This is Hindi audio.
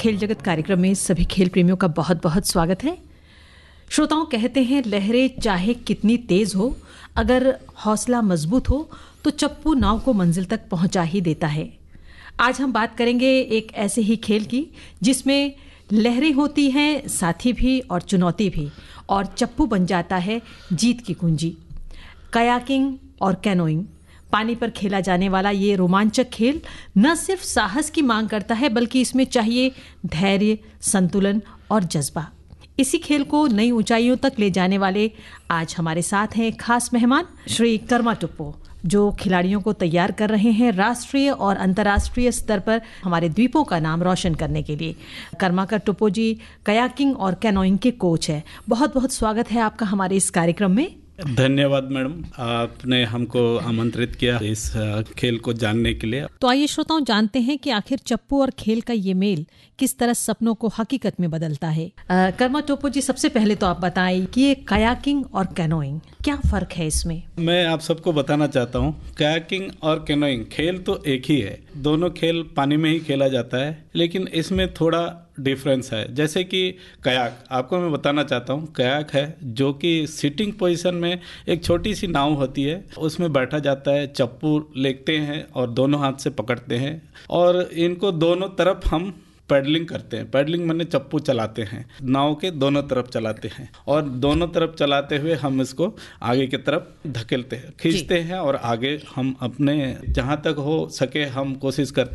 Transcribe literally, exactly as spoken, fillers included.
खेल जगत कार्यक्रम में सभी खेल प्रेमियों का बहुत बहुत स्वागत है। श्रोताओं, कहते हैं लहरें चाहे कितनी तेज हो, अगर हौसला मजबूत हो तो चप्पू नाव को मंजिल तक पहुंचा ही देता है। आज हम बात करेंगे एक ऐसे ही खेल की जिसमें लहरें होती हैं, साथी भी और चुनौती भी, और चप्पू बन जाता है जीत की कुंजी। कयाकिंग और कैनोइंग, पानी पर खेला जाने वाला ये रोमांचक खेल न सिर्फ साहस की मांग करता है बल्कि इसमें चाहिए धैर्य, संतुलन और जज्बा। इसी खेल को नई ऊंचाइयों तक ले जाने वाले आज हमारे साथ हैं खास मेहमान श्री कर्मा टुप्पो, जो खिलाड़ियों को तैयार कर रहे हैं राष्ट्रीय और अंतर्राष्ट्रीय स्तर पर हमारे द्वीपों का नाम रोशन करने के लिए। कर्माकर टुप्पो जी कयाकिंग और कैनोइंग के कोच हैं। बहुत बहुत स्वागत है आपका हमारे इस कार्यक्रम में। धन्यवाद मैडम, आपने हमको आमंत्रित किया इस खेल को जानने के लिए। तो आइए श्रोताओं, जानते हैं कि आखिर चप्पू और खेल का ये मेल किस तरह सपनों को हकीकत में बदलता है। आ, कर्मा टुप्पो जी, सबसे पहले तो आप बताएं कि ये कयाकिंग और कैनोइंग, क्या फर्क है इसमें? मैं आप सबको बताना चाहता हूँ, कयाकिंग और कैनोइंग खेल तो एक ही है। दोनों खेल पानी में ही खेला जाता है, लेकिन इसमें थोड़ा डिफरेंस है। जैसे कि कयाक, आपको मैं बताना चाहता हूँ, कयाक है जो कि सिटिंग पोजीशन में एक छोटी सी नाव होती है, उसमें बैठा जाता है, चप्पू लेते हैं और दोनों हाथ से पकड़ते हैं और इनको दोनों तरफ हम पैडलिंग करते हैं। पैडलिंग माने चप्पू चलाते हैं, नाव के दोनों तरफ चलाते हैं और दोनों तरफ चलाते हुए हम इसको आगे की तरफ धकेलते हैं, खींचते हैं और आगे हम अपने जहाँ तक हो सके हम कोशिश करते